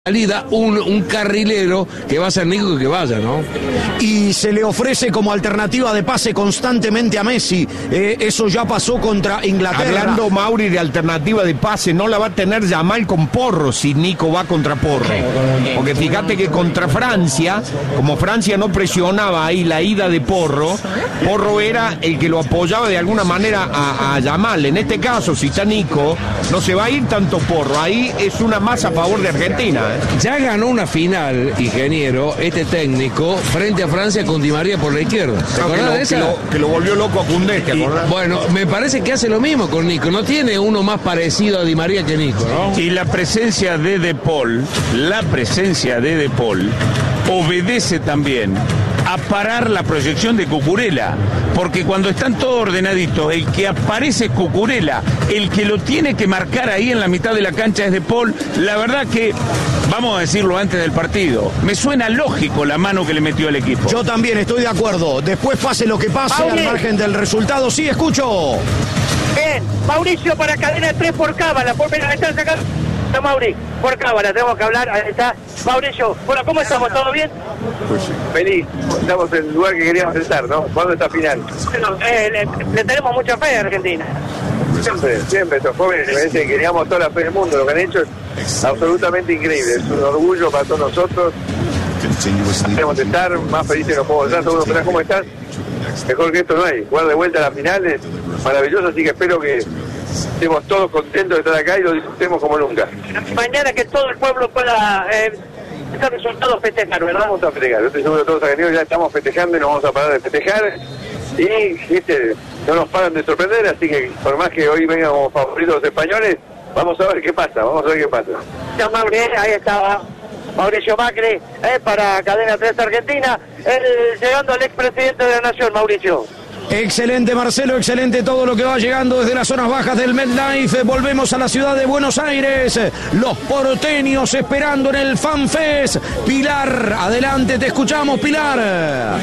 salida un carrilero que va a ser Nico que vaya, ¿no? Y se le ofrece como alternativa de pase constantemente a Messi. Eso ya pasó contra Inglaterra. Hablando, Mauri, de alternativa de pase, no la va a tener Yamal con Porro si Nico va contra Porro. Porque fíjate que contra Francia, como Francia no presionaba ahí la ida de Porro, Porro era el que lo apoyaba de alguna manera a Yamal. En este caso, si está Nico, no se va a ir tanto Porro. Ahí es una más a favor de Argentina. Ya ganó una final, ingeniero, este técnico, frente a Francia con Di María por la izquierda. ¿Te acordás de esa? Que lo volvió loco a Koundé, ¿te acordás? Bueno, me parece que hace lo mismo con Nico. No tiene uno más parecido a Di María que Nico, ¿no? Y la presencia de De Paul obedece también a parar la proyección de Cucurella, porque cuando están todos ordenaditos, el que aparece es Cucurella, el que lo tiene que marcar ahí en la mitad de la cancha es De Paul. La verdad que, vamos a decirlo antes del partido, me suena lógico la mano que le metió el equipo. Yo también estoy de acuerdo. Después pase lo que pase, al margen del resultado. Sí, escucho. Bien, Mauricio para Cadena 3 por cábala, por me están sacando. Mauri, por cábala, tenemos que hablar, ahí está Mauricio. Bueno, ¿cómo estamos? ¿Todo bien? Pues feliz, estamos en el lugar que queríamos estar, ¿no? ¿Cuándo está final? Bueno, le tenemos mucha fe a Argentina. Siempre, estos jóvenes me dicen que queríamos toda la fe del mundo, lo que han hecho es absolutamente increíble, es un orgullo para todos nosotros. Queremos estar más felices no podemos estar. Seguro, pero ¿cómo estás? Mejor que esto no hay, jugar de vuelta a las finales, maravilloso, así que espero que estemos todos contentos de estar acá y lo disfrutemos como nunca. Mañana que todo el pueblo pueda estar resultados festejar, ¿verdad? Vamos a festejar, yo estoy seguro que todos los argentinos ya estamos festejando y no vamos a parar de festejar y no nos paran de sorprender, así que por más que hoy vengan como favoritos los españoles, vamos a ver qué pasa, Ya Mauri, ahí estaba Mauricio Macri, para Cadena 3 Argentina, llegando al expresidente de la Nación, Mauricio. Excelente, Marcelo, excelente todo lo que va llegando desde las zonas bajas del MetLife. Volvemos a la ciudad de Buenos Aires. Los porteños esperando en el FanFest. Pilar, adelante, te escuchamos, Pilar.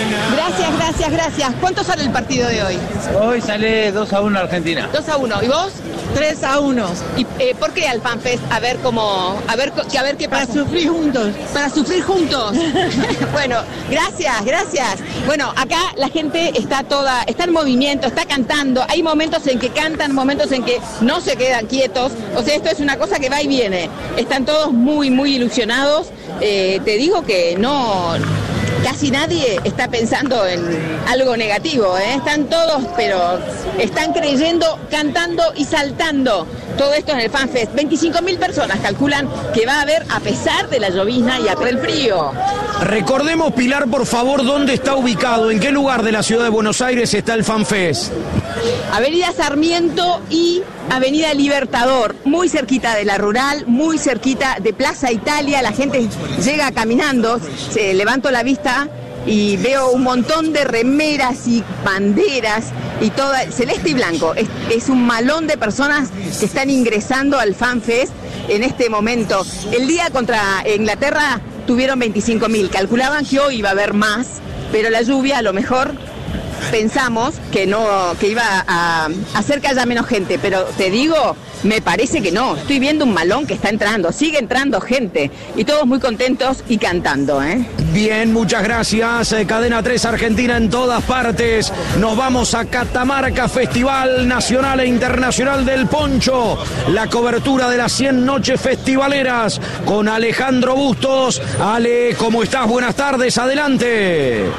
Gracias. ¿Cuánto sale el partido de hoy? Hoy sale 2-1 Argentina. 2-1. ¿Y vos? 3-1. ¿Y por qué al FanFest? A ver qué pasa. Para sufrir juntos. Para sufrir juntos. Bueno, gracias. Bueno, acá la gente está en movimiento, está cantando. Hay momentos en que cantan, momentos en que no se quedan quietos. O sea, esto es una cosa que va y viene. Están todos muy ilusionados. Te digo que no... Casi nadie está pensando en algo negativo, Están todos, pero están creyendo, cantando y saltando. Todo esto en el FanFest. 25.000 personas calculan que va a haber a pesar de la llovizna y del frío. Recordemos, Pilar, por favor, dónde está ubicado, en qué lugar de la ciudad de Buenos Aires está el FanFest. Avenida Sarmiento y Avenida Libertador, muy cerquita de la Rural, muy cerquita de Plaza Italia. La gente llega caminando, levanto la vista y veo un montón de remeras y banderas y toda, celeste y blanco. Es un malón de personas que están ingresando al FanFest en este momento. El día contra Inglaterra tuvieron 25.000, calculaban que hoy iba a haber más, pero la lluvia a lo mejor pensamos que iba a hacer que haya menos gente, pero te digo, me parece que no. Estoy viendo un malón que está entrando, sigue entrando gente y todos muy contentos y cantando, Bien, muchas gracias. Cadena 3 Argentina en todas partes. Nos vamos a Catamarca, Festival Nacional e Internacional del Poncho. La cobertura de las 100 noches festivaleras con Alejandro Bustos. Ale, ¿cómo estás? Buenas tardes, adelante.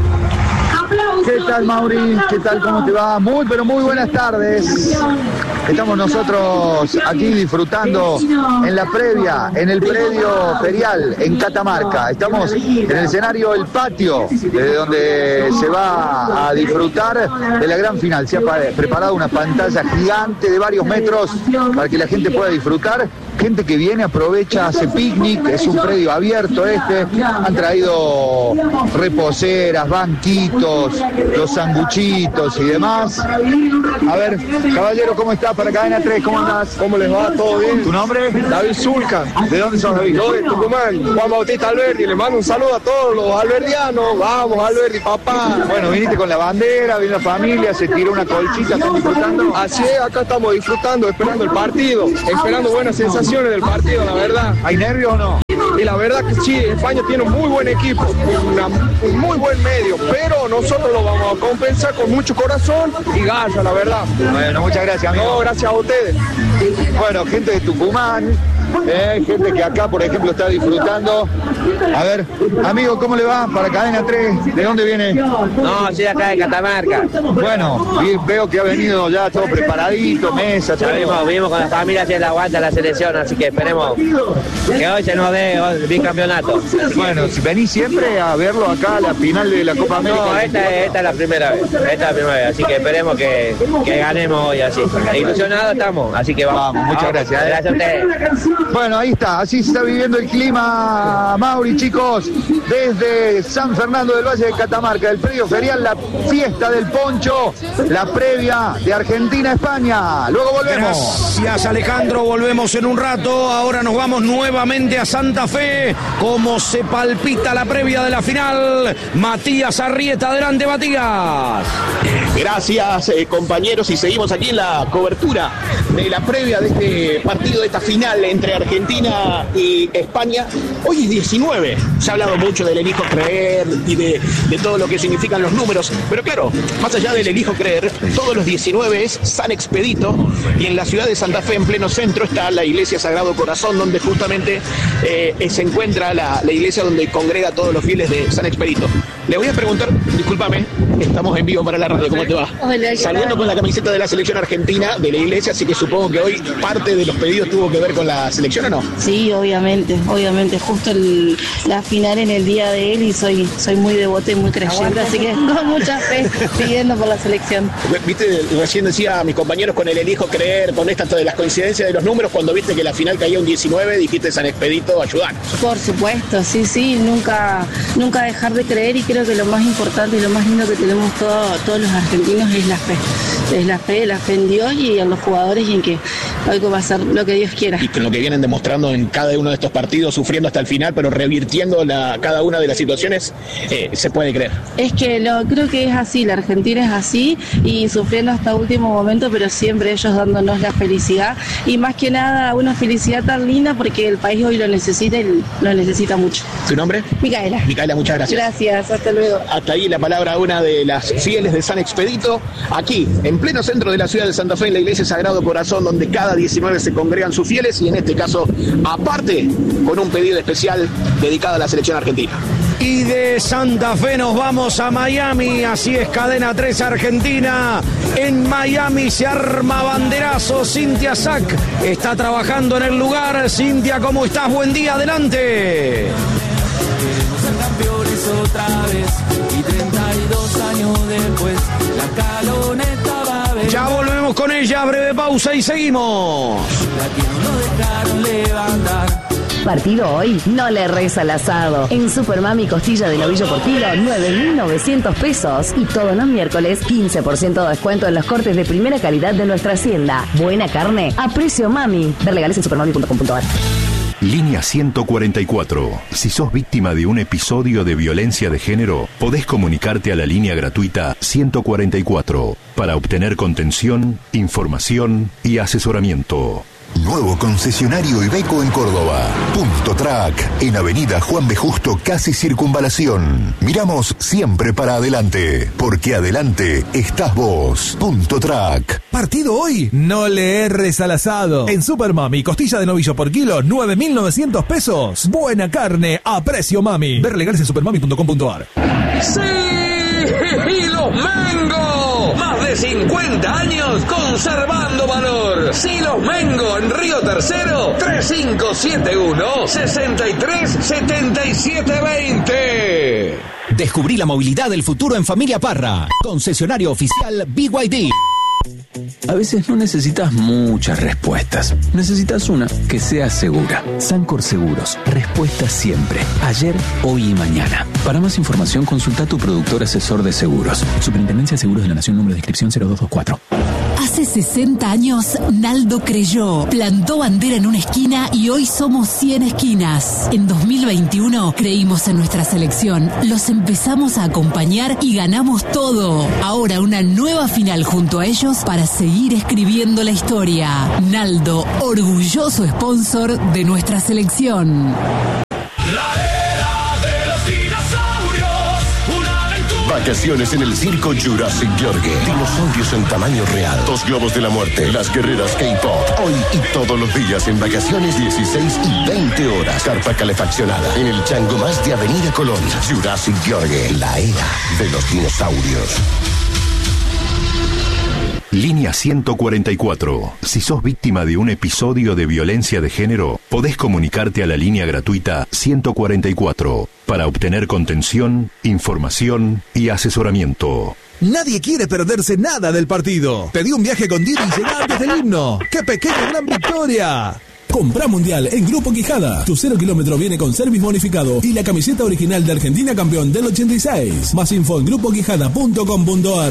¿Qué tal, Mauri? ¿Qué tal? ¿Cómo te va? Muy buenas tardes. Estamos nosotros aquí disfrutando en la previa, en el predio ferial, en Catamarca. Estamos en el escenario El Patio, desde donde se va a disfrutar de la gran final. Se ha preparado una pantalla gigante de varios metros para que la gente pueda disfrutar. Gente que viene, aprovecha, hace picnic, es un predio abierto han traído reposeras, banquitos, los sanguchitos y demás. A ver, caballero, ¿cómo estás para Cadena 3? ¿Cómo andás? ¿Cómo les va? ¿Todo bien? ¿Tu nombre? David Zulca. ¿De dónde sos, David? Yo de Tucumán, Juan Bautista Alberdi. Le mando un saludo a todos los alberdianos. Vamos, Alberdi, papá. Bueno, viniste con la bandera, vino la familia, se tiró una colchita, ¿están disfrutando? Así es, acá estamos disfrutando, esperando el partido, esperando buenas sensaciones. sensaciones del partido, la verdad. ¿Hay nervios o no? Y la verdad que sí, España tiene un muy buen equipo, un muy buen medio, pero nosotros lo vamos a compensar con mucho corazón y garra, la verdad. Bueno, muchas gracias, amigo. No, gracias a ustedes. Bueno, gente de Tucumán, gente que acá, por ejemplo, está disfrutando. A ver, amigo, ¿cómo le va? Para Cadena 3, ¿de dónde viene? No, soy acá de Catamarca. Bueno, y veo que ha venido ya todo preparadito, mesa, todo. Vimos con la familia haciendo la aguanta a la selección, así que esperemos que hoy se nos dé el bicampeonato. Bueno, si venís siempre a verlo acá a la final de la Copa América. No, esta es la primera vez, así que esperemos que ganemos hoy así. Ilusionados estamos, así que vamos. Muchas gracias. Gracias a ustedes. Bueno, ahí está, así se está viviendo el clima, Mauri, chicos, desde San Fernando del Valle de Catamarca, el predio ferial, la fiesta del poncho, la previa de Argentina-España. Luego volvemos. Gracias, Alejandro, volvemos en un rato. Ahora nos vamos nuevamente a Santa Fe. Cómo se palpita la previa de la final. Matías Arrieta, adelante, Matías. Gracias, compañeros, y seguimos aquí en la cobertura de la previa de este partido, de esta final entre Argentina y España. Hoy es 19, se ha hablado mucho del elijo creer y de todo lo que significan los números, pero claro, más allá del elijo creer, todos los 19 es San Expedito, y en la ciudad de Santa Fe, en pleno centro, está la iglesia Sagrado Corazón, donde justamente se encuentra la iglesia donde congrega a todos los fieles de San Expedito. Le voy a preguntar, discúlpame, estamos en vivo para la radio, ¿cómo te va? Hola, saliendo con la camiseta de la selección argentina de la iglesia, así que supongo que hoy parte de los pedidos tuvo que ver con la selección, ¿o no? Sí, obviamente, justo la final en el día de él, y soy muy devota y muy creyente, así que con mucha fe pidiendo por la selección. Viste, recién decía a mis compañeros con el elijo creer, con esta de las coincidencias de los números, cuando viste que la final caía un 19, dijiste San Expedito, ayudarnos. Por supuesto, sí, nunca dejar de creer, y creo que lo más importante y lo más lindo que tenemos todos los argentinos es la fe. Es la fe en Dios y en los jugadores, y en que hoy va a ser lo que Dios quiera. Y con lo que vienen demostrando en cada uno de estos partidos, sufriendo hasta el final, pero revirtiendo cada una de las situaciones, se puede creer. Es que creo que es así, la Argentina es así, y sufriendo hasta último momento, pero siempre ellos dándonos la felicidad, y más que nada una felicidad tan linda, porque el país hoy lo necesita, y lo necesita mucho. ¿Tu nombre? Micaela. Micaela, muchas gracias. Gracias, hasta luego. Hasta ahí la palabra a una de las fieles de San Expedito, aquí, en pleno centro de la ciudad de Santa Fe, en la iglesia Sagrado Corazón, donde cada 19 se congregan sus fieles, y en este caso, aparte, con un pedido especial dedicado a la selección argentina. Y de Santa Fe nos vamos a Miami, así es, Cadena 3 Argentina. En Miami se arma banderazo. Cintia Sack está trabajando en el lugar. Cintia, ¿cómo estás? Buen día, adelante. Otra vez, y 32 años después, la caloneta va a ver. Ya volvemos con ella, breve pausa y seguimos. La que no dejaron levantar. Partido hoy, no le reza al asado. En Supermami, costilla de novillo por kilo, 9.900 pesos. Y todos los miércoles, 15% de descuento en los cortes de primera calidad de nuestra hacienda. Buena carne a precio mami. Ver legales en supermami.com.ar. Línea 144. Si sos víctima de un episodio de violencia de género, podés comunicarte a la línea gratuita 144 para obtener contención, información y asesoramiento. Nuevo concesionario Iveco en Córdoba. Punto Track, en Avenida Juan B. Justo, casi Circunvalación. Miramos siempre para adelante, porque adelante estás vos. Punto Track. Partido hoy, no le erres al asado. En Supermami, costilla de novillo por kilo, 9.900 pesos. Buena carne a precio mami. Ver legales en supermami.com.ar. ¡Sí! ¡Y los Mengo! Más de 50 años conservando valor. Silos Mengo en Río Tercero, 3571-637720. Descubrí la movilidad del futuro en Familia Parra. Concesionario oficial BYD. A veces no necesitas muchas respuestas. Necesitas una que sea segura. Sancor Seguros. Respuesta siempre. Ayer, hoy y mañana. Para más información, consulta a tu productor asesor de seguros. Superintendencia de Seguros de la Nación, número de inscripción 0224. Hace 60 años, Naldo creyó, plantó bandera en una esquina y hoy somos 100 esquinas. En 2021 creímos en nuestra selección, los empezamos a acompañar y ganamos todo. Ahora una nueva final junto a ellos para seguir escribiendo la historia. Naldo, orgulloso sponsor de nuestra selección. Vacaciones en el circo Jurassic Yorgue. Dinosaurios en tamaño real. 2 globos de la muerte. Las guerreras K-pop. Hoy y todos los días en vacaciones 16 y 20 horas. Carpa calefaccionada. En el chango más de Avenida Colón. Jurassic Yorgue. La era de los dinosaurios. Línea 144. Si sos víctima de un episodio de violencia de género, podés comunicarte a la línea gratuita 144 para obtener contención, información y asesoramiento. Nadie quiere perderse nada del partido. Pedí un viaje con Didi y llegá antes del himno. ¡Qué pequeña gran victoria! Compra Mundial en Grupo Quijada. Tu 0 kilómetro viene con service bonificado y la camiseta original de Argentina campeón del 86. Más info en grupoquijada.com.ar.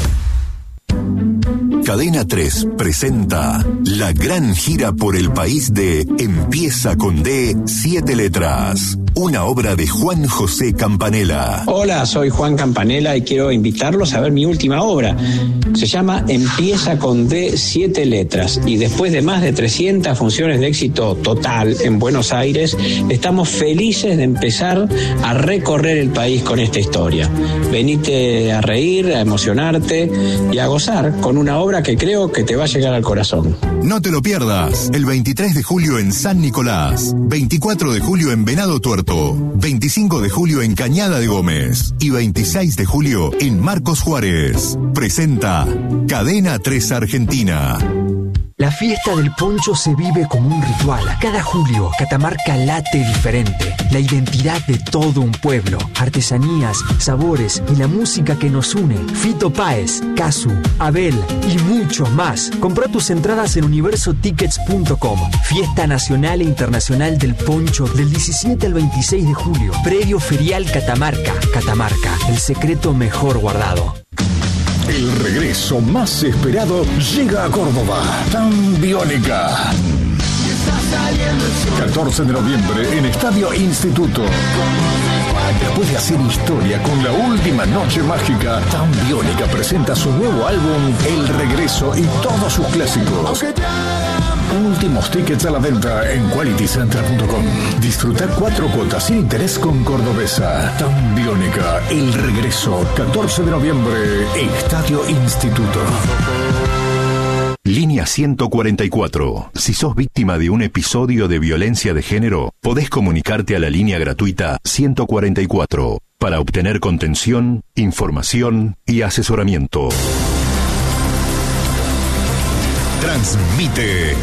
Cadena 3 presenta la gran gira por el país de Empieza con D, 7 letras. Una obra de Juan José Campanella. Hola, soy Juan Campanella y quiero invitarlos a ver mi última obra. Se llama Empieza con D, 7 letras. Y después de más de 300 funciones de éxito total en Buenos Aires, estamos felices de empezar a recorrer el país con esta historia. Venite a reír, a emocionarte y a gozar con una obra que creo que te va a llegar al corazón. No te lo pierdas. El 23 de julio en San Nicolás, 24 de julio en Venado Tuerto, 25 de julio en Cañada de Gómez y 26 de julio en Marcos Juárez. Presenta Cadena 3 Argentina. La fiesta del poncho se vive como un ritual. Cada julio, Catamarca late diferente. La identidad de todo un pueblo. Artesanías, sabores y la música que nos une. Fito Páez, Casu, Abel y muchos más. Comprá tus entradas en universotickets.com. Fiesta nacional e internacional del poncho del 17 al 26 de julio. Predio ferial Catamarca. Catamarca, el secreto mejor guardado. El regreso más esperado llega a Córdoba. Tan Biónica. 14 de noviembre en Estadio Instituto. Después de hacer historia con la última noche mágica, Tan Biónica presenta su nuevo álbum El Regreso y todos sus clásicos. Últimos tickets a la venta en qualitycenter.com. Disfrutar 4 cuotas sin interés con Cordobesa. Tan Biónica, El Regreso, 14 de noviembre, Estadio Instituto. Línea 144. Si sos víctima de un episodio de violencia de género, podés comunicarte a la línea gratuita 144 para obtener contención, información y asesoramiento. Transmite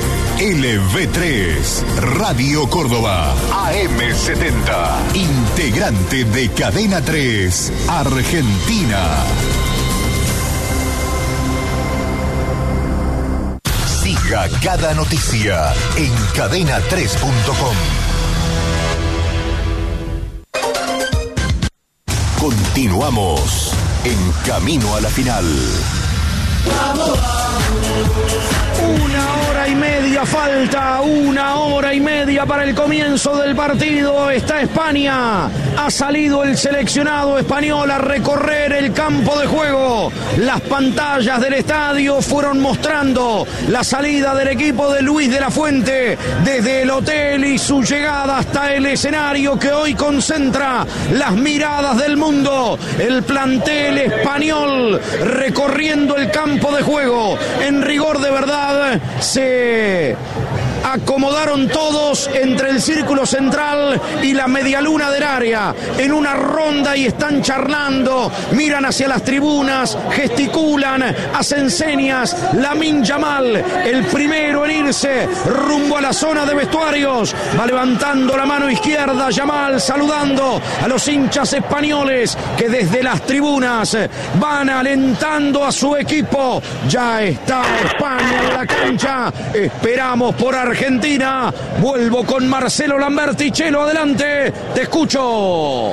LV3 Radio Córdoba AM70, integrante de Cadena 3 Argentina. Siga cada noticia en cadena3.com. Continuamos en Camino a la Final. Una hora y media falta, 1 hora y media para el comienzo del partido. Está España, ha salido el seleccionado español a recorrer el campo de juego. Las pantallas del estadio fueron mostrando la salida del equipo de Luis de la Fuente desde el hotel y su llegada hasta el escenario que hoy concentra las miradas del mundo. El plantel español recorriendo el campo de juego. En rigor de verdad, se acomodaron todos entre el círculo central y la medialuna del área en una ronda y están charlando, miran hacia las tribunas, gesticulan, hacen señas. Lamine Yamal, el primero en irse rumbo a la zona de vestuarios, va levantando la mano izquierda. Yamal saludando a los hinchas españoles que desde las tribunas van alentando a su equipo. Ya está España en la cancha, esperamos por Argentina. Vuelvo con Marcelo Lamberti. Chelo, adelante, te escucho.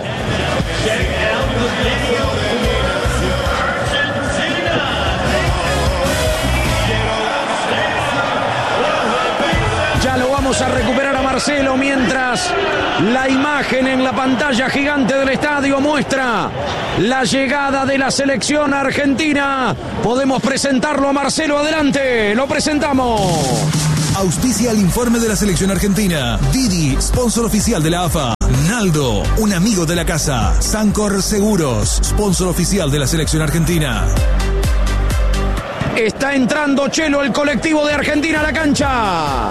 Vamos a recuperar a Marcelo mientras la imagen en la pantalla gigante del estadio muestra la llegada de la selección argentina. Podemos presentarlo a Marcelo, adelante, lo presentamos. Auspicia el informe de la selección argentina. Didi, sponsor oficial de la AFA. Naldo, un amigo de la casa. Sancor Seguros, sponsor oficial de la selección argentina. Está entrando Chelo, el colectivo de Argentina, a la cancha.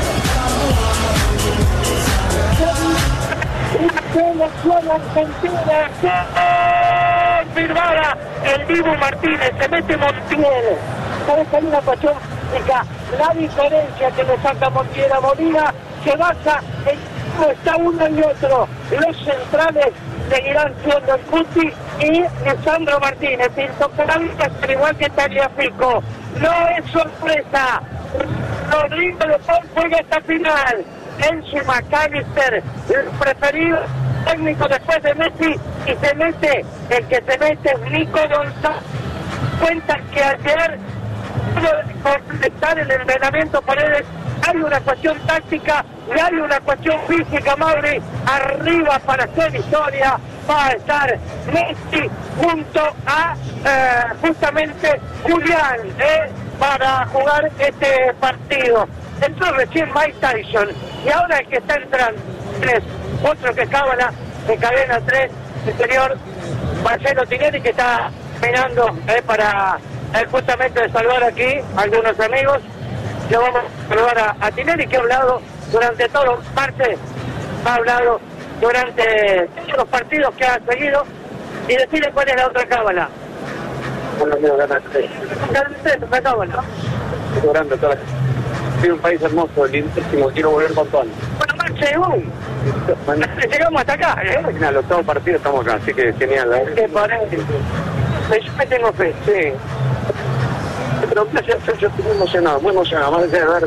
Selección argentina, firmada el Dibu Martínez, se mete Montiel. ¿Sabes que hay una cuestión física? La diferencia que le saca Montiel a Molina se basa en cómo está uno y otro. Los centrales seguirán siendo el Cuti y Lisandro Martínez. Intocable, al igual que Tagliafico. No es sorpresa. Rodrigo de Paul juega esta final. Enzo McAllister, el preferido técnico después de Messi, y se mete, el que se mete es Nico González. Cuentan que ayer, por completar el entrenamiento Paredes, hay una cuestión táctica y hay una cuestión física, Mauri. Arriba para hacer historia va a estar Messi junto a justamente Julián para jugar este partido. Entró recién Mike Tyson y ahora el que está entrando es otro que cábala de cadena 3, el señor Marcelo Tinelli, que está mirando para justamente saludar aquí a algunos amigos. Le vamos a saludar a Tinelli, que ha hablado durante todo parte, ha hablado durante todos los partidos que ha seguido, y decirle cuál es la otra cábala. Bueno, quiero ganar 3. Ganar 3, otra cábala. Estoy grande, toda la... Soy un país hermoso, lindísimo, quiero volver con todo. Bueno, Marce, uy. Llegamos hasta acá, Los octavos partidos estamos acá, así que genial. ¿Qué parece? Yo me tengo fe, sí. Pero yo estoy muy emocionado, más allá de ver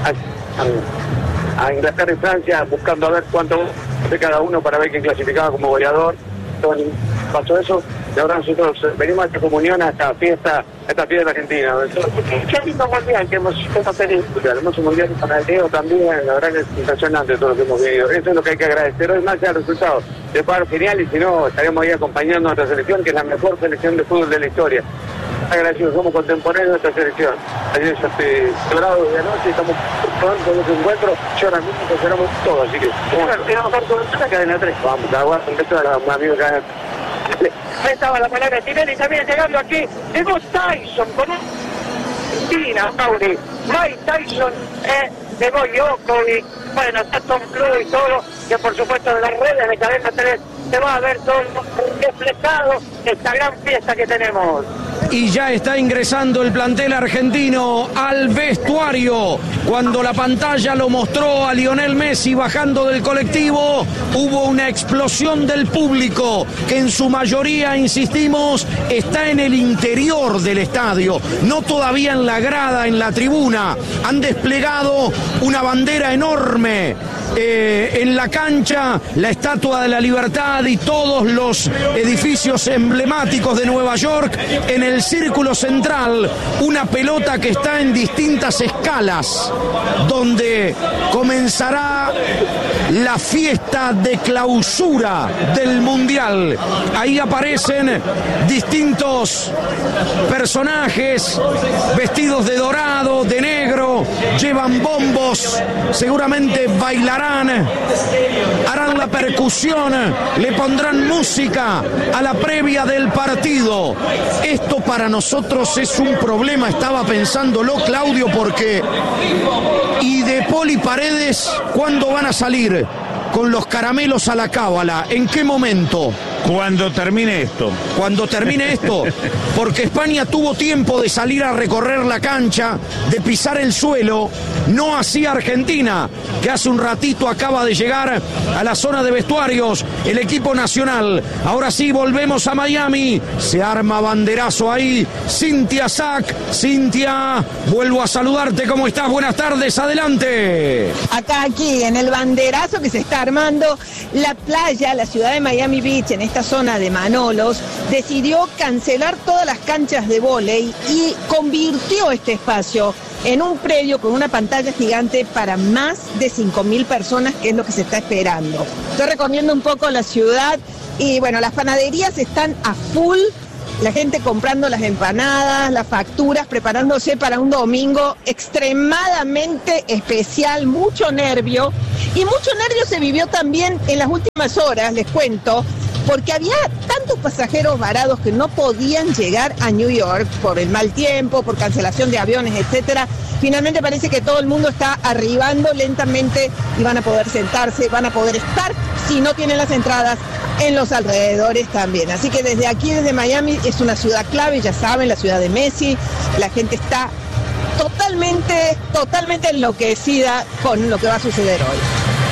a Inglaterra y Francia buscando a ver cuánto de cada uno para ver quién clasificaba como goleador. Pasó eso, y ahora nosotros venimos a esta comunión, a esta fiesta de Argentina. Qué lindo mundial que hemos tenido. El hermoso mundial para el Diego también, la verdad que es impresionante todo lo que hemos vivido. Eso es lo que hay que agradecer. Hoy más allá del resultado, de pagar genial, y si no, estaríamos ahí acompañando a nuestra selección, que es la mejor selección de fútbol de la historia. Agradecidos, somos contemporáneos de nuestra selección. Ayer yo estoy llorado de anoche, estamos probando con este encuentro, yo ahora mismo lloramos todo, así que tenemos la cadena 3. Vamos, aguardo un beso a los amigos que hagan. Ahí estaba la palabra de Tinelli también llegando aquí. Llegó Tyson con un Argentina, Mauri. Mike Tyson, llegó Djokovic, bueno, está Tom Cruise y todo, que por supuesto de las redes de cadena 3 se va a ver todo reflejado esta gran fiesta que tenemos. Y ya está ingresando el plantel argentino al vestuario. Cuando la pantalla lo mostró a Lionel Messi bajando del colectivo, hubo una explosión del público, que en su mayoría, insistimos, está en el interior del estadio, no todavía en la grada, en la tribuna. Han desplegado una bandera enorme en la cancha, la Estatua de la Libertad y todos los edificios emblemáticos de Nueva York. En el círculo central, una pelota que está en distintas escalas, donde comenzará la fiesta de clausura del Mundial. Ahí aparecen distintos personajes vestidos de dorado, de negro, llevan bombos, seguramente bailarán, harán la percusión, le pondrán música a la previa del partido. Esto para nosotros es un problema, estaba pensándolo Claudio, porque ¿y De Paul y Paredes cuándo van a salir con los caramelos a la cábala? ¿En qué momento? Cuando termine esto. Cuando termine esto, porque España tuvo tiempo de salir a recorrer la cancha, de pisar el suelo, no así Argentina, que hace un ratito acaba de llegar a la zona de vestuarios, el equipo nacional. Ahora sí, volvemos a Miami, se arma banderazo ahí, Cintia Sack. Cintia, vuelvo a saludarte, ¿cómo estás? Buenas tardes, adelante. Acá, aquí, en el banderazo que se está armando, la playa, la ciudad de Miami Beach, en esta zona de Manolos, decidió cancelar todas las canchas de vóley y convirtió este espacio en un predio con una pantalla gigante para más de 5.000 personas, que es lo que se está esperando. Estoy recorriendo un poco la ciudad y bueno, las panaderías están a full, la gente comprando las empanadas, las facturas, preparándose para un domingo extremadamente especial, mucho nervio. Y mucho nervio se vivió también en las últimas horas, les cuento, porque había tantos pasajeros varados que no podían llegar a New York por el mal tiempo, por cancelación de aviones, etcétera. Finalmente parece que todo el mundo está arribando lentamente y van a poder sentarse, van a poder estar, si no tienen las entradas, en los alrededores también. Así que desde aquí, desde Miami, es una ciudad clave, ya saben, la ciudad de Messi. La gente está totalmente enloquecida con lo que va a suceder hoy.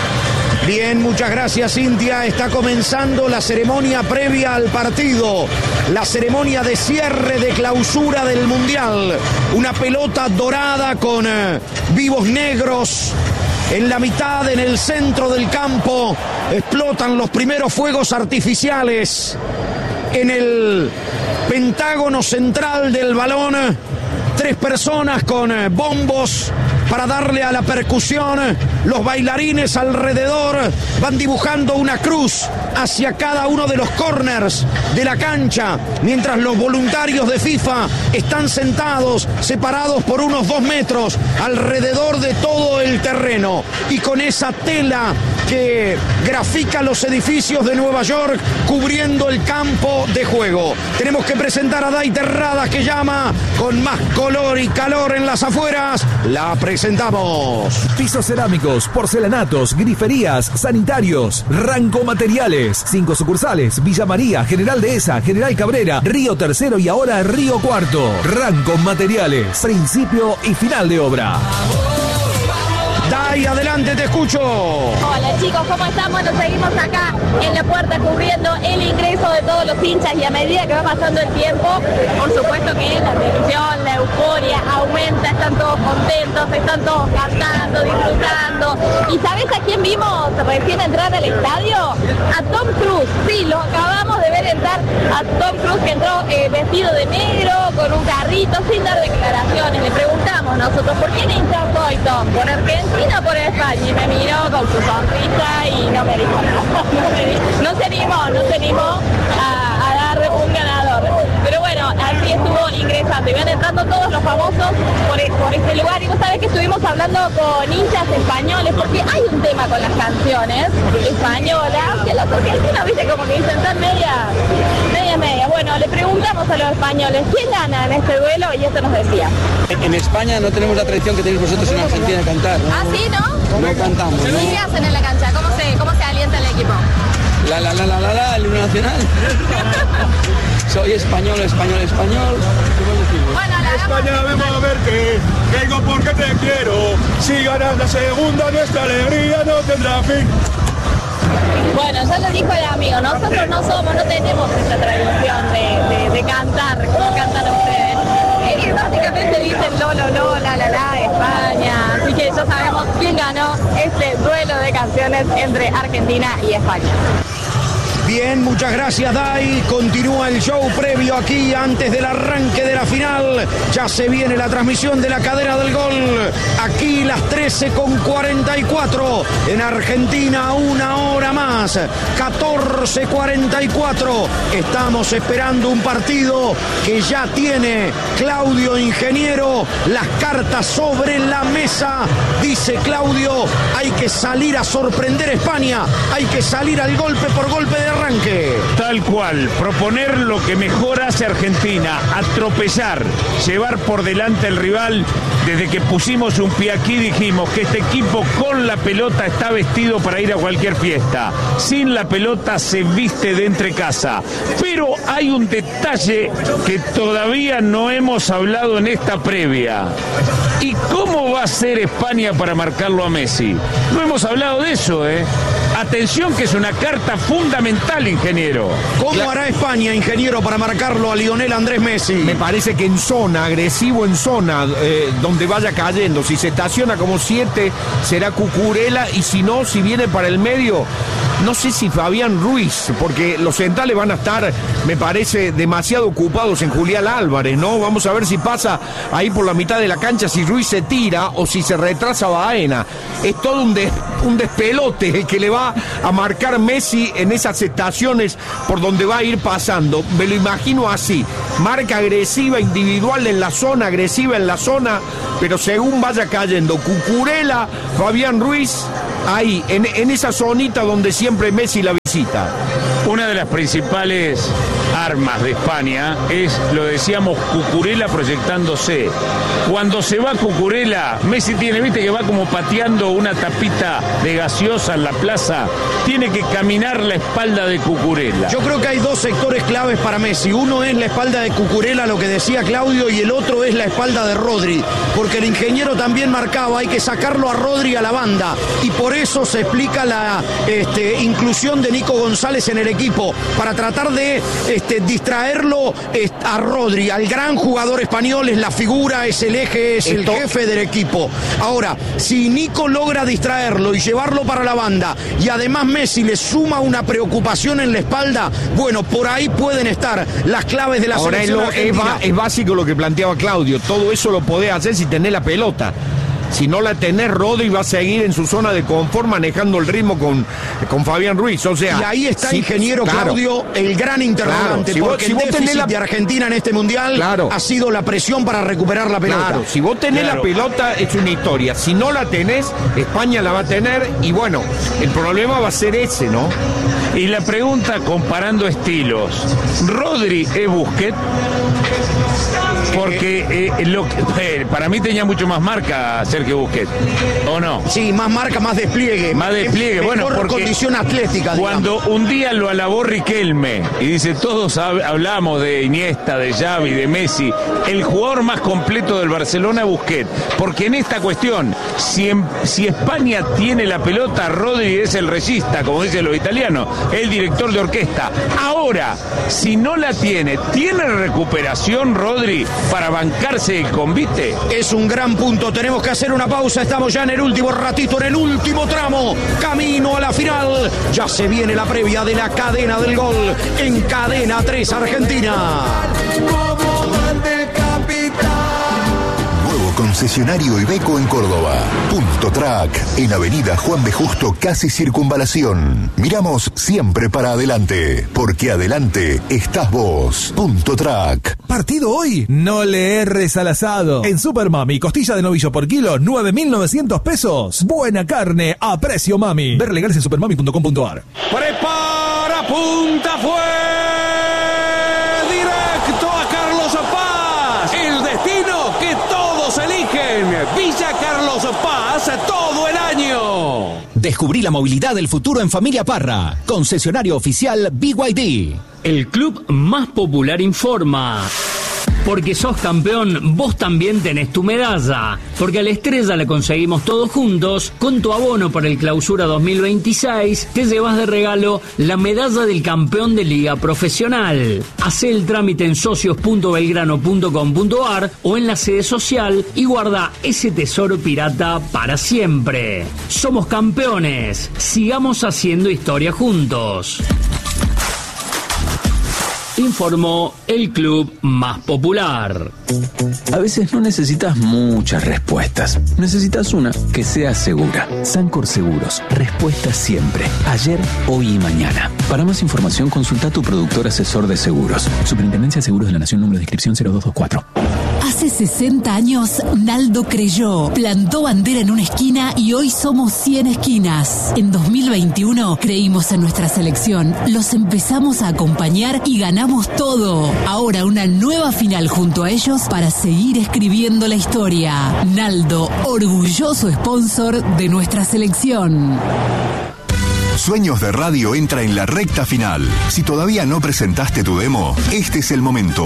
Bien, muchas gracias, Cintia. Está comenzando la ceremonia previa al partido, la ceremonia de cierre, de clausura del Mundial. Una pelota dorada con vivos negros en la mitad, en el centro del campo. Explotan los primeros fuegos artificiales en el pentágono central del balón. 3 personas con bombos para darle a la percusión. Los bailarines alrededor van dibujando una cruz hacia cada uno de los corners de la cancha, mientras los voluntarios de FIFA están sentados, separados por unos 2 metros alrededor de todo el terreno, y con esa tela que grafica los edificios de Nueva York cubriendo el campo de juego. Tenemos que presentar a Day Terradas, que llama con más color y calor en las afueras. La presentamos. Pisos cerámicos, porcelanatos, griferías, sanitarios, Ranco Materiales. 5 sucursales: Villa María, General Dehesa, General Cabrera, Río Tercero y ahora Río Cuarto. Ranco Materiales, principio y final de obra. Day, adelante, te escucho. Hola chicos, ¿cómo estamos? Nos seguimos acá en la puerta cubriendo el ingreso de todos los hinchas, y a medida que va pasando el tiempo, por supuesto que la tensión, la euforia aumenta, están todos contentos, están todos cantando, disfrutando. ¿Y sabes a quién vimos recién entrar al estadio? A Tom Cruise. Sí, lo acabamos de ver entrar a Tom Cruise, que entró vestido de negro, con un carrito, sin dar declaraciones. Le preguntamos nosotros, ¿por quién hinchas hoy, Tom? ¿Por Argentina o por España? Y me miró con su sonrisa y no me dijo nada. No se animó a dar un ganador. Pero bueno, así estuvo ingresando. Y van entrando todos los famosos por este lugar. Y vos sabés que estuvimos hablando con hinchas españoles, porque hay un tema con las canciones españolas, que los argentinos, viste, como que dicen tan media. Bueno, le preguntamos a los españoles quién gana en este duelo, y esto nos decía. En España no tenemos la tradición que tenéis vosotros en Argentina de cantar. ¿Ah, sí, no? No cantamos, ¿no? ¿Y qué hacen en la cancha? ¿Cómo se alienta el equipo? El himno nacional. Soy español. Bueno, España, vemos a verte, vengo porque te quiero. Si ganas la segunda, nuestra alegría no tendrá fin. Bueno, ya lo dijo el amigo, nosotros no tenemos esa tradición de cantar como cantan ustedes. Y básicamente dicen lo, la, España. Así que ya sabemos quién ganó este duelo de canciones entre Argentina y España. Bien, muchas gracias, Day. Continúa el show previo aquí antes del arranque de la final. Ya se viene la transmisión de la cadena del gol. Aquí las 13:44. En Argentina, 1 hora más. 14:44. Estamos esperando un partido que ya tiene Claudio Ingeniero las cartas sobre la mesa. Dice Claudio, hay que salir a sorprender a España. Hay que salir al golpe por golpe de arranque. Tal cual, proponer lo que mejor hace Argentina, atropellar, llevar por delante al rival. Desde que pusimos un pie aquí dijimos que este equipo con la pelota está vestido para ir a cualquier fiesta. Sin la pelota se viste de entrecasa. Pero hay un detalle que todavía no hemos hablado en esta previa. ¿Y cómo va a ser España para marcarlo a Messi? No hemos hablado de eso, ¿eh? Atención, que es una carta fundamental, ingeniero. ¿Cómo hará España, ingeniero, para marcarlo a Lionel Andrés Messi? Me parece que en zona, agresivo en zona, donde vaya cayendo. Si se estaciona como 7, será Cucurella, y si no, si viene para el medio, no sé si Fabián Ruiz, porque los centrales van a estar, me parece, demasiado ocupados en Julián Álvarez, ¿no? Vamos a ver si pasa ahí por la mitad de la cancha, si Ruiz se tira o si se retrasa Baena. Es todo un despelote el que le va a marcar Messi en esas estaciones por donde va a ir pasando. Me lo imagino así, marca agresiva individual en la zona, agresiva en la zona, pero según vaya cayendo Cucurella, Fabián Ruiz, ahí, en esa zonita donde siempre Messi la visita. Una de las principales armas de España es, lo decíamos, Cucurella proyectándose. Cuando se va Cucurella, Messi tiene, viste que va como pateando una tapita de gaseosa en la plaza, tiene que caminar la espalda de Cucurella. Yo creo que hay dos sectores claves para Messi. Uno es la espalda de Cucurella, lo que decía Claudio, y el otro es la espalda de Rodri, porque el ingeniero también marcaba, hay que sacarlo a Rodri a la banda, y por eso se explica la inclusión de Nico González en el equipo, para tratar de distraerlo a Rodri, al gran jugador español, es la figura, es el eje, es el jefe del equipo. Ahora, si Nico logra distraerlo y llevarlo para la banda, y además Messi le suma una preocupación en la espalda, bueno, por ahí pueden estar las claves de la selección argentina. Es básico lo que planteaba Claudio, todo eso lo podés hacer si tenés la pelota. Si no la tenés, Rodri va a seguir en su zona de confort manejando el ritmo con Fabián Ruiz. O sea, y ahí está, ingeniero Claudio, el gran interrogante, claro. porque el déficit de Argentina en este mundial ha sido la presión para recuperar la pelota. Claro, si vos tenés la pelota es una historia. Si no la tenés, España la va a tener y bueno, el problema va a ser ese, ¿no? Y la pregunta, comparando estilos, ¿Rodri es Busquets? Porque para mí tenía mucho más marca Sergio Busquets, ¿o no? Sí, más marca, más despliegue. Más despliegue, bueno, porque condición atlética. Cuando un día lo alabó Riquelme y dice, todos hablamos de Iniesta, de Xavi, de Messi, el jugador más completo del Barcelona, Busquets, porque en esta cuestión, si España tiene la pelota, Rodri es el regista, como dicen los italianos, el director de orquesta. Ahora, si no la ¿tiene recuperación Rodri para bancarse el convite? Es un gran punto, tenemos que hacer una pausa, estamos ya en el último ratito, en el último tramo, camino a la final, ya se viene la previa de la cadena del gol, en Cadena 3 Argentina. Concesionario Iveco en Córdoba. Punto Track, en Avenida Juan B. Justo, casi Circunvalación. Miramos siempre para adelante, porque adelante estás vos. Punto Track. ¿Partido hoy? No le erres al asado. En Super Mami, costilla de novillo por kilo, 9.900 pesos. Buena carne a precio mami. Ver legales en supermami.com.ar. Prepara, punta, fue directo a Carlos Paz. El destino que todos eligen. Villa Carlos Paz todo el año. Descubrí la movilidad del futuro en Familia Parra. Concesionario oficial BYD. El club más popular informa. Porque sos campeón, vos también tenés tu medalla. Porque a la estrella la conseguimos todos juntos. Con tu abono para el Clausura 2026, te llevas de regalo la medalla del campeón de Liga Profesional. Hacé el trámite en socios.belgrano.com.ar o en la sede social y guarda ese tesoro pirata para siempre. Somos campeones. Sigamos haciendo historia juntos. Informó el club más popular. A veces no necesitas muchas respuestas. Necesitas una que sea segura. Sancor Seguros. Respuesta siempre. Ayer, hoy y mañana. Para más información, consulta a tu productor asesor de seguros. Superintendencia de Seguros de la Nación, número de inscripción 0224. Hace 60 años, Naldo creyó, plantó bandera en una esquina y hoy somos 100 esquinas. En 2021 creímos en nuestra selección, los empezamos a acompañar y ganamos todo. Ahora una nueva final junto a ellos para seguir escribiendo la historia. Naldo, orgulloso sponsor de nuestra selección. Sueños de Radio entra en la recta final. Si todavía no presentaste tu demo, este es el momento.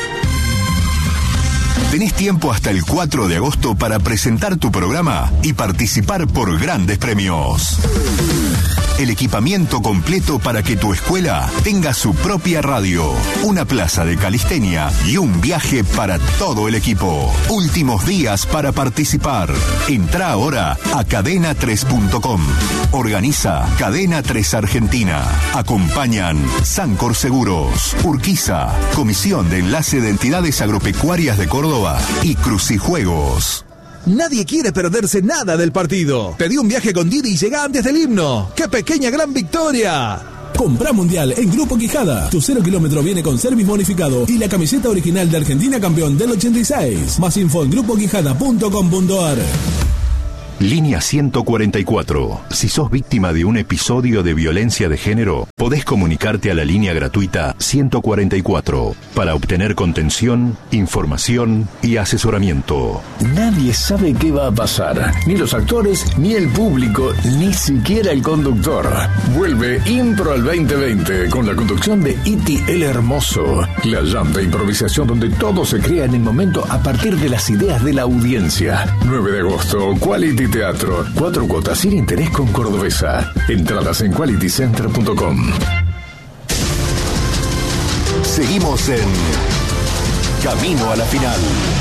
Tenés tiempo hasta el 4 de agosto para presentar tu programa y participar por grandes premios. El equipamiento completo para que tu escuela tenga su propia radio, una plaza de calistenia y un viaje para todo el equipo. Últimos días para participar. Entrá ahora a cadena3.com. Organiza Cadena 3 Argentina. Acompañan Sancor Seguros, Urquiza, Comisión de Enlace de Entidades Agropecuarias de Córdoba y Crucijuegos. Nadie quiere perderse nada del partido. Pedí un viaje con Didi y llega antes del himno. ¡Qué pequeña gran victoria! Comprá Mundial en Grupo Quijada. Tu 0 kilómetro viene con service bonificado y la camiseta original de Argentina campeón del 86. Más info en grupoquijada.com.ar. Línea 144. Si sos víctima de un episodio de violencia de género, podés comunicarte a la línea gratuita 144 para obtener contención, información y asesoramiento. Nadie sabe qué va a pasar. Ni los actores, ni el público, ni siquiera el conductor. Vuelve Impro al 2020 con la conducción de Iti el Hermoso. La llanta improvisación donde todo se crea en el momento a partir de las ideas de la audiencia. 9 de agosto, Quality Teatro. 4 cuotas sin interés con Cordobesa. Entradas en qualitycenter.com. Seguimos en Camino a la Final.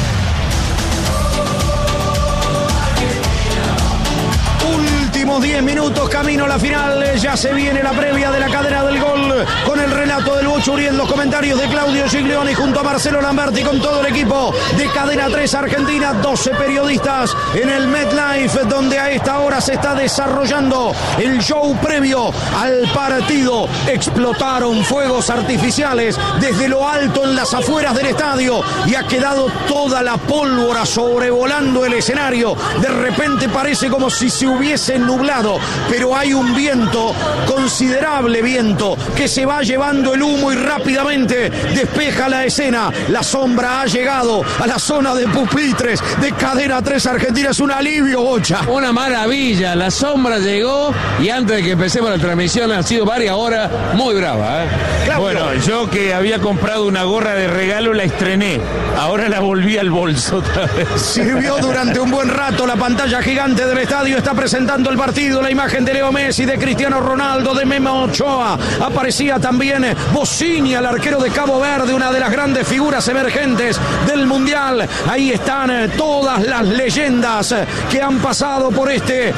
Últimos 10 minutos, camino a la final. Ya se viene la previa de la cadena del gol con el relato del Bocho Uriel, los comentarios de Claudio Giglioni junto a Marcelo Lamberti con todo el equipo de Cadena 3 Argentina. 12 periodistas en el MetLife, donde a esta hora se está desarrollando el show previo al partido. Explotaron fuegos artificiales desde lo alto en las afueras del estadio y ha quedado toda la pólvora sobrevolando el escenario. De repente parece como si se hubiese nublado, pero hay un viento, considerable viento, que se va llevando el humo y rápidamente despeja la escena. La sombra ha llegado a la zona de pupitres de Cadena 3 Argentina. Es un alivio, Bocha. Una maravilla, la sombra llegó y antes de que empecemos la transmisión han sido varias horas muy bravas. Bueno, yo que había comprado una gorra de regalo la estrené, ahora la volví al bolso otra vez. Sirvió durante un buen rato. La pantalla gigante del estadio está presentando el partido, la imagen de Leo Messi, de Cristiano Ronaldo, de Memo Ochoa. Aparecía también Bossini, el arquero de Cabo Verde, una de las grandes figuras emergentes del Mundial. Ahí están todas las leyendas que han pasado por este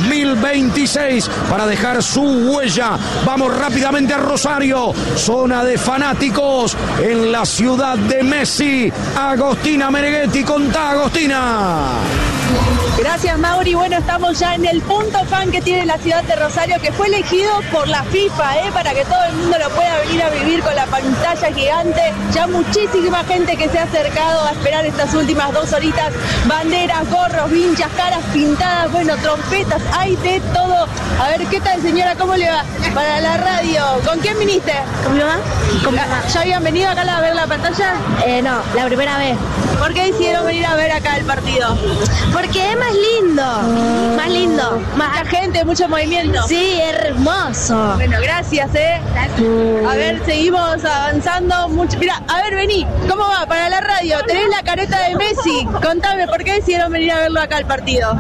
2026 para dejar su huella. Vamos rápidamente a Rosario, zona de fanáticos en la ciudad de Messi. Agostina Meneghetti, contá, Agostina. Gracias, Mauri. Bueno, estamos ya en el punto fan que tiene la ciudad de Rosario, que fue elegido por la FIFA, para que todo el mundo lo pueda venir a vivir con la pantalla gigante. Ya muchísima gente que se ha acercado a esperar estas últimas 2 horitas. Banderas, gorros, vinchas, caras pintadas, bueno, trompetas, hay de todo. A ver, ¿qué tal, señora? ¿Cómo le va? Para la radio. ¿Con quién viniste? ¿Con mi mamá? Con mi mamá. ¿Ya habían venido acá a ver la pantalla? No, la primera vez. ¿Por qué decidieron venir a ver acá el partido? Porque es más lindo. Más lindo. Mucha gente, mucho movimiento. Sí, hermoso. Bueno, gracias, A ver, seguimos avanzando mucho. Mira, a ver, vení. ¿Cómo va? Para la radio, tenés la careta de Messi. Contame, ¿por qué decidieron venir a verlo acá el partido?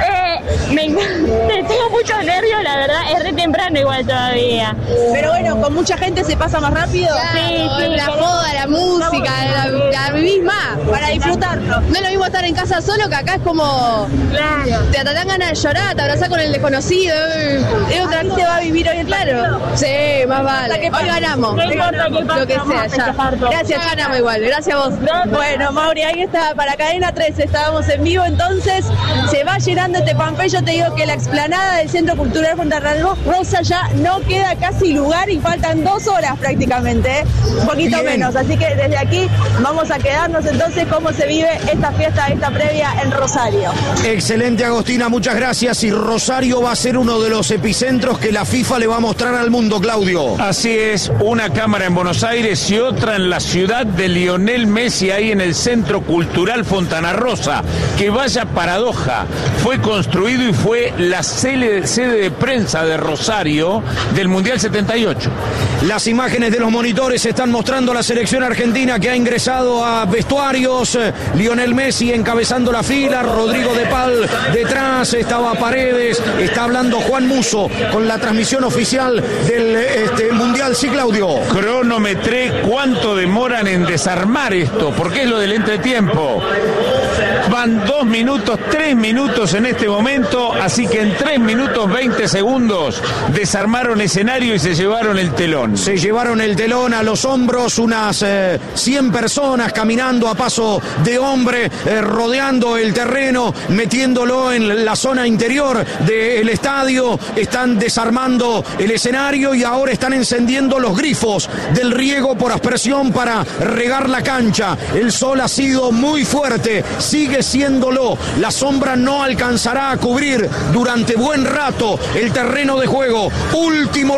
Tengo muchos nervios, la verdad, es re temprano igual todavía. Pero bueno, con mucha gente se pasa más rápido. Claro, sí, la joda, la música, la vivís más. Para disfrutarlo. No es lo mismo estar en casa solo, que acá es como... Claro. Te dan ganas de llorar, te abrazás con el desconocido. Es otra cosa. ¿Se va a vivir hoy, claro? Sí, más vale. Hoy ganamos. No importa qué pasa, lo que sea, ya. Gracias, ganamos igual. Gracias a vos. Bueno, Mauri, ahí está, para Cadena 13, estábamos en vivo, entonces se va llenando este Pampeyo. Te digo que la explanada del Centro Cultural Fontana Rosa ya no queda casi lugar y faltan 2 horas prácticamente, un poquito Bien. menos. Así que desde aquí vamos a quedarnos entonces cómo se vive esta fiesta, esta previa en Rosario. Excelente, Agostina, muchas gracias. Y Rosario va a ser uno de los epicentros que la FIFA le va a mostrar al mundo, Claudio. Así es, una cámara en Buenos Aires y otra en la ciudad de Lionel Messi, ahí en el Centro Cultural Fontana Rosa. Que vaya paradoja, fue construido construido y fue la sede de prensa de Rosario del Mundial 78. Las imágenes de los monitores están mostrando a la selección argentina que ha ingresado a vestuarios. Lionel Messi encabezando la fila, Rodrigo de Paul detrás, estaba Paredes, está hablando Juan Musso con la transmisión oficial del Mundial. Sí, Claudio. Cronometré cuánto demoran en desarmar esto, porque es lo del entretiempo. Van 2 minutos, 3 minutos en este momento, así que en 3 minutos 20 segundos desarmaron escenario y se llevaron el telón. Se llevaron el telón a los hombros, unas 100 personas caminando a paso de hombre, rodeando el terreno, metiéndolo en la zona interior del estadio. Están desarmando el escenario y ahora están encendiendo los grifos del riego por aspersión para regar la cancha. El sol ha sido muy fuerte, sigue siéndolo. La sombra no alcanzará a cubrir durante buen rato el terreno de juego. Último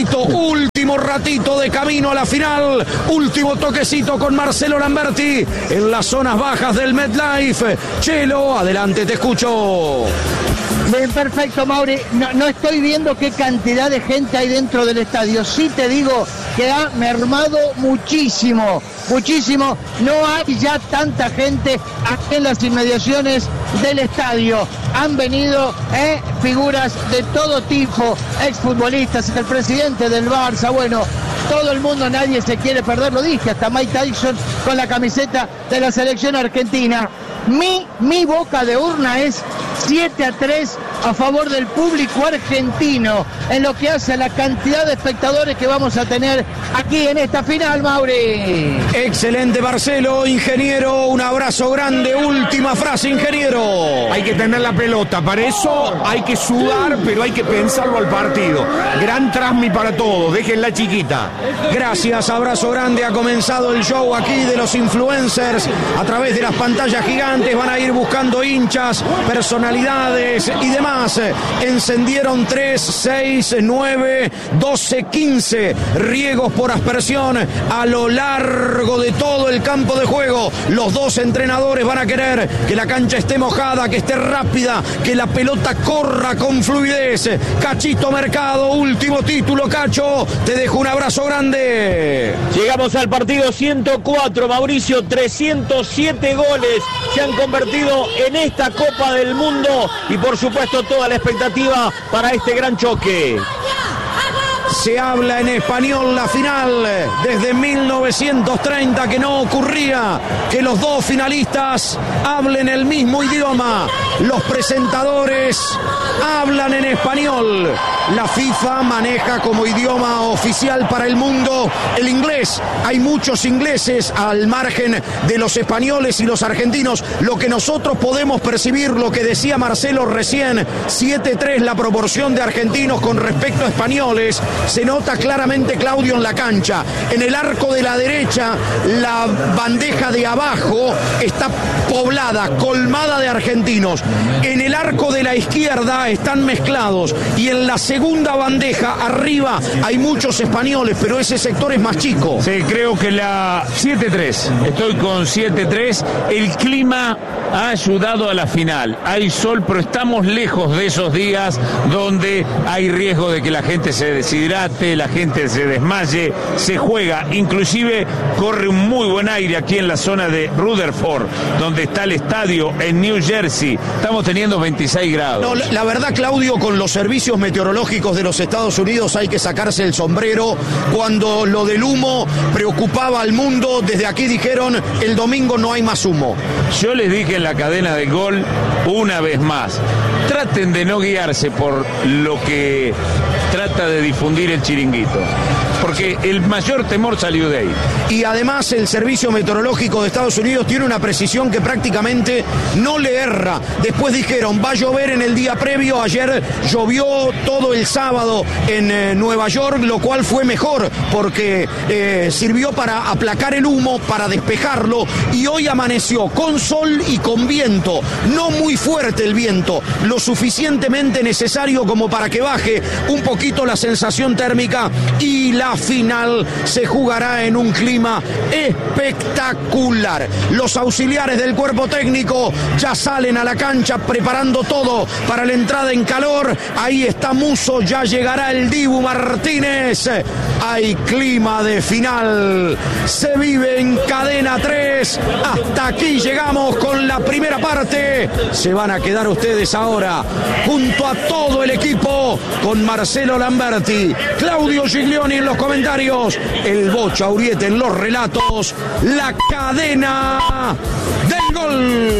ratito de camino a la final. Último toquecito con Marcelo Lamberti en las zonas bajas del MetLife. Chelo, adelante, te escucho. Bien, perfecto, Mauri. No estoy viendo qué cantidad de gente hay dentro del estadio. Sí te digo que ha mermado muchísimo. No hay ya tanta gente aquí en las inmediaciones del estadio. Han venido figuras de todo tipo, exfutbolistas, el presidente del Barça, bueno, todo el mundo, nadie se quiere perder, lo dije, hasta Mike Tyson con la camiseta de la selección argentina. Mi boca de urna es 7-3 a favor del público argentino en lo que hace a la cantidad de espectadores que vamos a tener aquí en esta final, Mauri. Excelente, Marcelo, ingeniero, un abrazo grande. Última frase, ingeniero. Hay que tener la pelota, para eso hay que sudar, pero hay que pensarlo al partido. Gran transmi para todos, déjenla chiquita. Gracias, abrazo grande. Ha comenzado el show aquí de los influencers a través de las pantallas gigantes. Van a ir buscando hinchas, personalidades y demás. Encendieron 3, 6, 9, 12, 15 riegos por aspersión a lo largo de todo el campo de juego. Los dos entrenadores van a querer que la cancha esté mojada, que esté rápida, que la pelota corra con fluidez. Cachito Mercado, último título, Cacho. Te dejo un abrazo grande. Llegamos al partido 104, Mauricio, 307 goles se han convertido en esta Copa del Mundo y por supuesto toda la expectativa para este gran choque. Se habla en español la final, desde 1930 que no ocurría que los dos finalistas hablen el mismo idioma. Los presentadores hablan en español. La FIFA maneja como idioma oficial para el mundo el inglés. Hay muchos ingleses al margen de los españoles y los argentinos. Lo que nosotros podemos percibir, lo que decía Marcelo recién, 7-3 la proporción de argentinos con respecto a españoles. Se nota claramente, Claudio, en la cancha. En el arco de la derecha, la bandeja de abajo está poblada, colmada de argentinos. En el arco de la izquierda están mezclados. Y en la segunda bandeja, arriba, hay muchos españoles, pero ese sector es más chico. Sí, creo que la 7-3. Estoy con 7-3. El clima ha ayudado a la final. Hay sol, pero estamos lejos de esos días donde hay riesgo de que la gente se deshidrate, la gente se desmaye. Se juega, inclusive corre un muy buen aire aquí en la zona de Rutherford, donde está el estadio en New Jersey. Estamos teniendo 26 grados. No, la verdad, Claudio, con los servicios meteorológicos de los Estados Unidos hay que sacarse el sombrero. Cuando lo del humo preocupaba al mundo, desde aquí dijeron el domingo no hay más humo. Yo les dije en la cadena del gol una vez más, traten de no guiarse por lo que trata de difundir el chiringuito, porque el mayor temor salió de ahí. Y además el servicio meteorológico de Estados Unidos tiene una precisión que prácticamente no le erra. Después dijeron, va a llover en el día previo. Ayer llovió todo el sábado en Nueva York, lo cual fue mejor porque sirvió para aplacar el humo, para despejarlo, y hoy amaneció con sol y con viento. No muy fuerte el viento, lo suficientemente necesario como para que baje un poquito poquito la sensación térmica y la final se jugará en un clima espectacular. Los auxiliares del cuerpo técnico ya salen a la cancha preparando todo para la entrada en calor. Ahí está Musso, ya llegará el Dibu Martínez. Hay clima de final. Se vive en Cadena 3. Hasta aquí llegamos con la primera parte. Se van a quedar ustedes ahora junto a todo el equipo con Marcelo Lamberti, Claudio Giglioni en los comentarios, el Bocha Uriete en los relatos. La cadena del gol.